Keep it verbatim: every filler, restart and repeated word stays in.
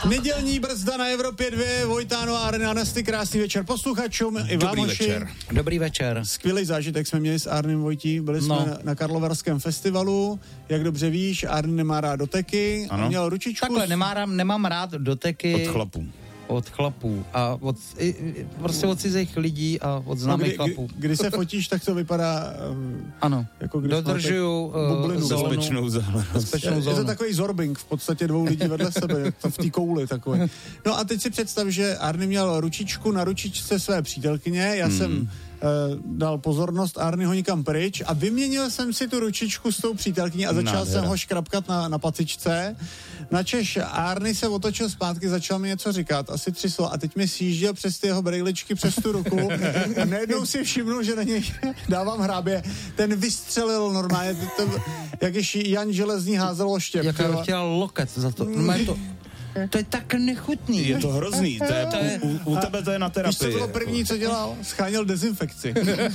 Nedělní brzda na Evropě dva, Vojtáno a Arne Nasty, krásný večer posluchačům i vám. Dobrý večer. Dobrý večer. Skvělý zážitek jsme měli s Arnem, Vojtí, byli jsme no. na, na Karlovarském festivalu, jak dobře víš, Arne nemá rád doteky, ano. měl ručičku. Takhle, nemám, nemám rád doteky. Od chlapů. Od chlapů a od, i, prostě od cizích lidí a od známých no, kdy, chlapů. Kdy, kdy se fotíš, tak to vypadá... Um, ano, jako když dodržuju uh, bezpečnou záležitost. Je, je to takový zorbing v podstatě dvou lidí vedle sebe, to v té kouli takové. No a teď si představ, že Arne měl ručičku na ručičce své přítelkyně, já hmm. jsem uh, dal pozornost Arneho nikam pryč a vyměnil jsem si tu ručičku s tou přítelkyní a začal Nádhera. jsem ho škrapkat na, na pacičce. Načež Arne se otočil zpátky, začal mi něco říkat, asi tři slova a teď mi sjížděl přes ty jeho brejličky přes tu ruku a najednou si všimnul, že na něj dávám hrábě. Ten vystřelil normálně, to, jak je Jan Železný házel oštěp. Jak já chtěl loket za to. No, to, to je tak nechutný. Je to hrozný, to je, to je u, u tebe to je na terapii. Víš, co bylo první, co dělal? Scháněl dezinfekci.